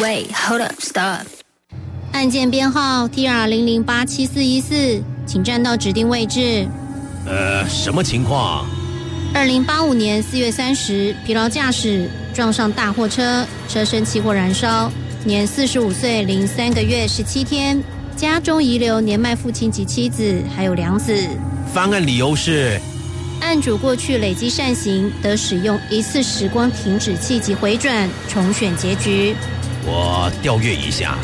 Wait, hold up, stop. 案件编号 TR00874414，请站到指定位置。 什么情况 ？2085年4月30，疲劳驾驶撞上大货车，车身起火燃烧，年45岁零3个月17天，家中遗留年迈父亲及妻子，还有2子。 翻案理由是？ 案主过去累积善行，得使用一次时光停止器及回转重选结局。 我调阅一下。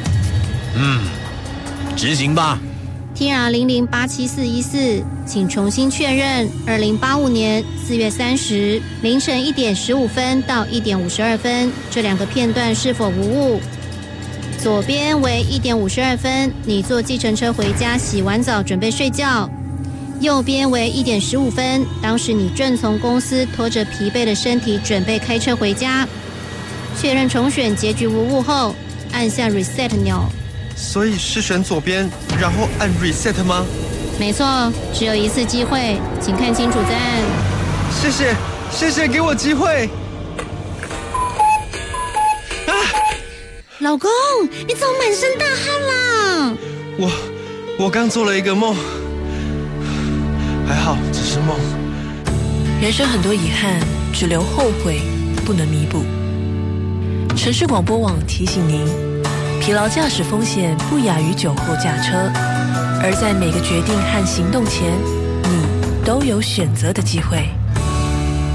执行吧。 TR00874414，请重新确认2085年4月30凌晨1点15分到1点52分这2个片段是否无误。左边为1点52分，你坐计程车回家，洗完澡准备睡觉。右边为1点15分，当时你正从公司拖着疲惫的身体准备开车回家。确认重选结局无误后，按下 Reset 钮。 所以是选左边，然后按 Reset 吗？ 没错，只有一次机会，请看清楚再按。 谢谢，给我机会。 老公，你怎么满身大汗啦？ 我刚做了一个梦，还好只是梦。 人生很多遗憾，只留后悔，不能弥补。城市广播网提醒您，疲劳驾驶风险不亚于酒后驾车，而在每个决定和行动前，你都有选择的机会。